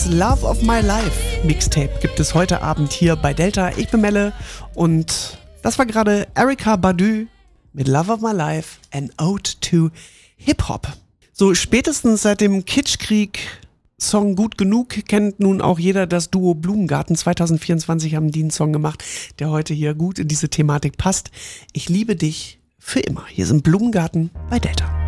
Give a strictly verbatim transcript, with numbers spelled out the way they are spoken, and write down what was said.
Love of My Life Mixtape gibt es heute Abend hier bei Delta. Ich bin Melle und das war gerade Erykah Badu mit Love of My Life, an Ode to Hip-Hop. So spätestens seit dem Kitschkrieg-Song Gut Genug kennt nun auch jeder das Duo Blumengarten. zwanzig vierundzwanzig haben die einen Song gemacht, der heute hier gut in diese Thematik passt. Ich liebe dich für immer. Hier sind Blumengarten bei Delta.